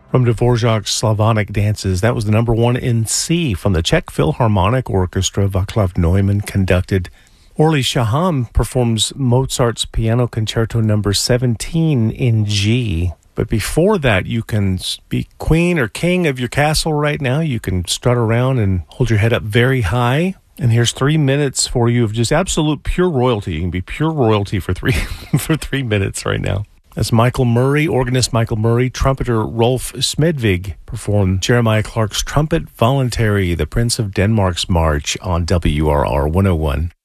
From Dvorak's Slavonic Dances, that was the number one in C from the Czech Philharmonic Orchestra. Václav Neumann conducted. Orly Shaham performs Mozart's Piano Concerto number 17 in G. But before that, you can be queen or king of your castle right now. You can strut around and hold your head up very high. And here's 3 minutes for you of just absolute pure royalty. You can be pure royalty for for 3 minutes right now. As Michael Murray, organist Michael Murray, trumpeter Rolf Smedvig performed Jeremiah Clark's Trumpet Voluntary, the Prince of Denmark's March on WRR 101.